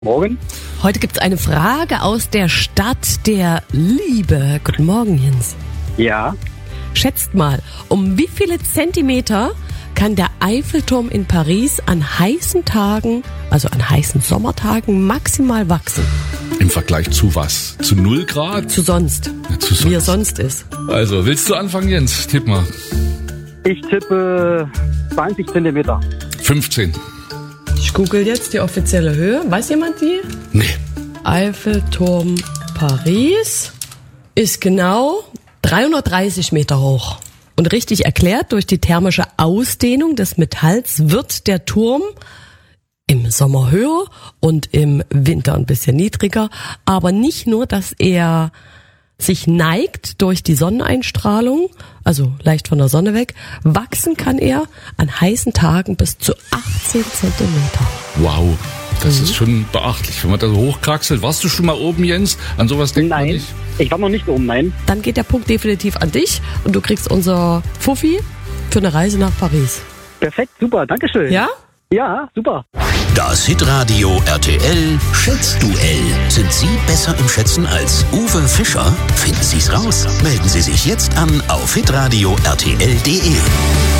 Morgen. Heute gibt es eine Frage aus der Stadt der Liebe. Guten Morgen, Jens. Ja, Schätzt mal, um wie viele Zentimeter kann der Eiffelturm in Paris an heißen Tagen, also an heißen Sommertagen, maximal wachsen? Im Vergleich zu was? Zu 0 Grad? Zu sonst. Ja, zu sonst. Wie er sonst ist. Also, willst du anfangen, Jens? Tipp mal. ich tippe 20 Zentimeter. 15. Ich google jetzt die offizielle Höhe. Weiß jemand die? Nee. Eiffelturm Paris ist genau 330 Meter hoch. Und richtig erklärt, durch die thermische Ausdehnung des Metalls wird der Turm im Sommer höher und im Winter ein bisschen niedriger. Aber nicht nur, dass er sich neigt durch die Sonneneinstrahlung, also leicht von der Sonne weg, wachsen kann er an heißen Tagen bis zu 18 Zentimeter. Wow. Das ist schon beachtlich, wenn man da so hochkraxelt. Warst du schon mal oben, Jens? An sowas denkt man Nein, nicht. ich war noch nicht oben, nein. Dann geht der Punkt definitiv an dich und du kriegst unser Fuffi für eine Reise nach Paris. Perfekt, super, dankeschön. Ja? Ja, super. Das Hitradio RTL Schätzduell. Sind Sie besser im Schätzen als Uwe Fischer? Finden Sie es raus. Melden Sie sich jetzt an auf hitradio rtl.de.